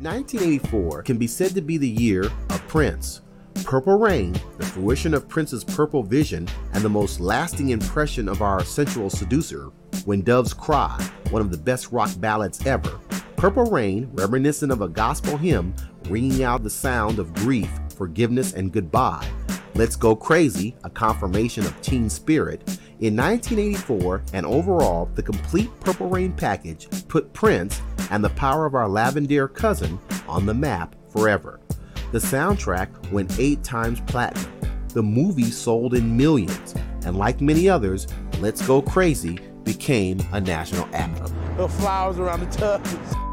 1984 can be said to be the year of Prince. Purple Rain, the fruition of Prince's purple vision and the most lasting impression of our sensual seducer. When Doves Cry, one of the best rock ballads ever. Purple Rain, reminiscent of a gospel hymn, ringing out the sound of grief, forgiveness, and goodbye. Let's Go Crazy, a confirmation of teen spirit. In 1984, and overall, the complete Purple Rain package put Prince and the Power of Our Lavender Cousin on the map forever. The soundtrack went 8 times platinum. The movie sold in millions, and like many others, Let's Go Crazy became a national anthem. The flowers around the tub.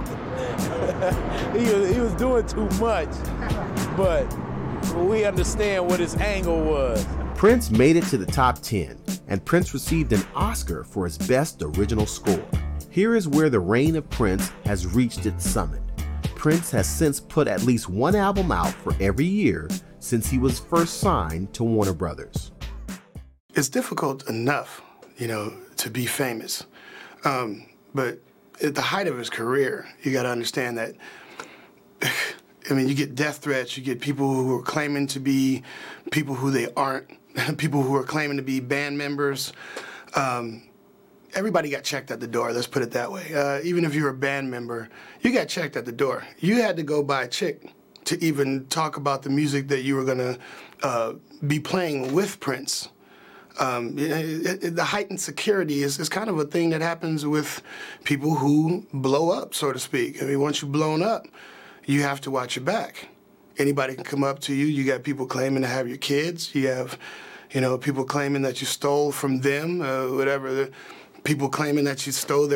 he was doing too much, but we understand what his angle was. Prince made it to the top 10, and Prince received an Oscar for his best original score. Here is where the reign of Prince has reached its summit. Prince has since put at least one album out for every year since he was first signed to Warner Brothers. It's difficult enough, to be famous. But at the height of his career, you got to understand that, you get death threats, you get people who are claiming to be people who they aren't, people who are claiming to be band members. Everybody got checked at the door, let's put it that way. Even if you're a band member, you got checked at the door. You had to go buy a chick to even talk about the music that you were going to be playing with Prince. The heightened security is kind of a thing that happens with people who blow up, so to speak. Once you've blown up, you have to watch your back. Anybody can come up to you. You got people claiming to have your kids. You have, people claiming that you stole from them, whatever. People claiming that you stole their